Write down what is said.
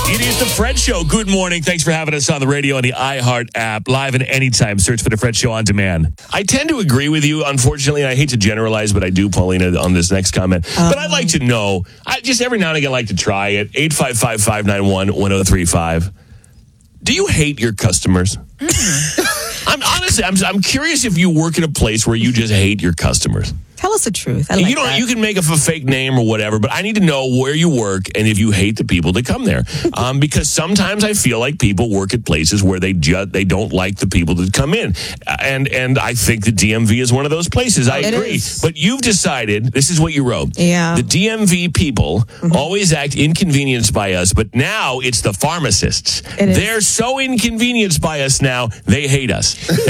It is the Fred Show. Good morning. Thanks for having us on the radio and the iHeart app. Live and anytime. Search for the Fred Show on demand. I tend to agree with you, unfortunately. I hate to generalize, but I do, Paulina, on this next comment. But I'd like to know, I just every now and again like to try it. 855-591-1035. Do you hate your customers? I'm curious if you work in a place where you just hate your customers. Tell us the truth. You can make up a fake name or whatever, but I need to know where you work and if you hate the people that come there. Because sometimes I feel like people work at places where they don't like the people that come in. And I think the DMV is one of those places. I agree. But you've decided, this is what you wrote. Yeah. The DMV people always act inconvenienced by us, but now it's the pharmacists. They're so inconvenienced by us now, they hate us.